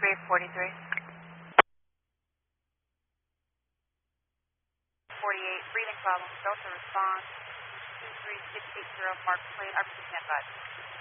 4343. 48, breathing problems, Delta response, 23680, mark plane, RPC standby.